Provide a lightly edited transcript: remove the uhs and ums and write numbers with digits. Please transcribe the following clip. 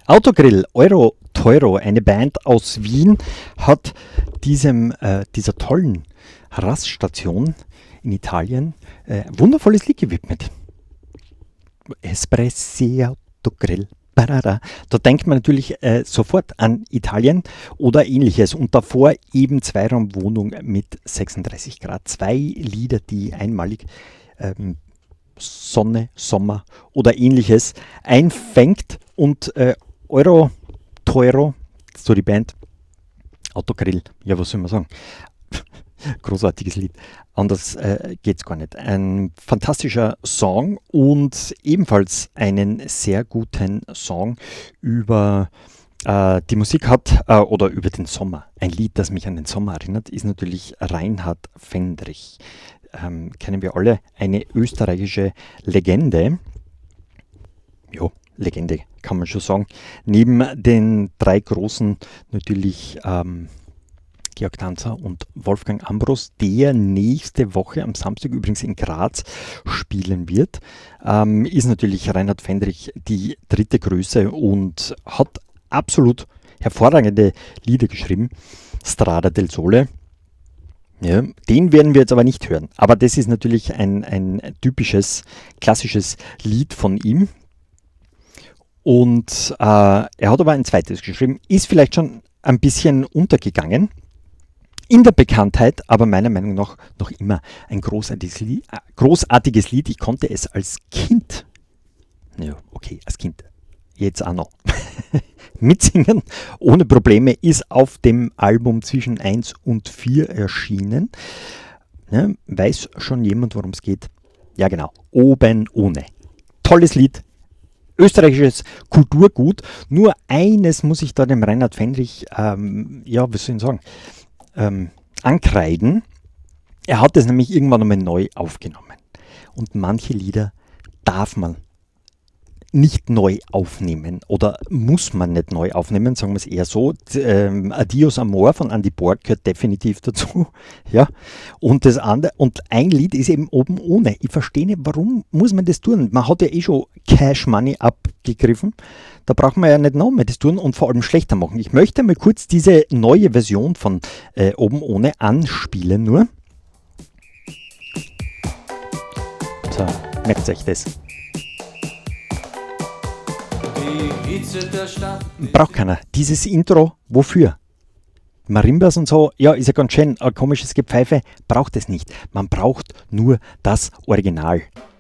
Autogrill, Euro Teuro, eine Band aus Wien, hat dieser tollen Raststation in Italien wundervolles Lied gewidmet. Espressi Autogrill. Barara. Da denkt man natürlich sofort an Italien oder ähnliches. Und davor eben Zweiraumwohnung mit 36 Grad. 2 Lieder, die einmalig Sonne, Sommer oder ähnliches einfängt. Und Euro Teuro, so die Band, Autogrill, ja, was soll man sagen? Großartiges Lied. Anders geht's gar nicht. Ein fantastischer Song und ebenfalls einen sehr guten Song über die Musik hat oder über den Sommer. Ein Lied, das mich an den Sommer erinnert, ist natürlich Reinhard Fendrich. Kennen wir alle. Eine österreichische Legende. Jo, Legende kann man schon sagen. Neben den drei großen natürlich Georg Danzer und Wolfgang Ambros, der nächste Woche am Samstag übrigens in Graz spielen wird, ist natürlich Reinhard Fendrich die dritte Größe und hat absolut hervorragende Lieder geschrieben. Strada del Sole. Ja, den werden wir jetzt aber nicht hören. Aber das ist natürlich ein typisches, klassisches Lied von ihm. Und er hat aber ein zweites geschrieben, ist vielleicht schon ein bisschen untergegangen in der Bekanntheit, aber meiner Meinung nach noch immer ein großartiges Lied. Ich konnte es als Kind, ja, okay, als Kind, jetzt auch noch, mitsingen, ohne Probleme, ist auf dem Album zwischen 1 und 4 erschienen. Ja, weiß schon jemand, worum es geht? Ja, genau, Oben ohne. Tolles Lied. Österreichisches Kulturgut. Nur eines muss ich da dem Reinhard Fendrich, ja, was soll ich sagen, ankreiden. Er hat es nämlich irgendwann einmal neu aufgenommen. Und manche Lieder darf man nicht neu aufnehmen oder muss man nicht neu aufnehmen, sagen wir es eher so. Adios Amor von Andy Borg gehört definitiv dazu. Ja. Und das andere, und ein Lied ist eben Oben ohne. Ich verstehe nicht, warum muss man das tun? Man hat ja eh schon Cash Money abgegriffen. Da braucht man ja nicht noch mehr das tun und vor allem schlechter machen. Ich möchte mal kurz diese neue Version von Oben ohne anspielen nur. So, merkt euch das. Braucht keiner. Dieses Intro, wofür? Marimbas und so, ja, ist ja ganz schön, ein komisches Gepfeife, braucht es nicht. Man braucht nur das Original.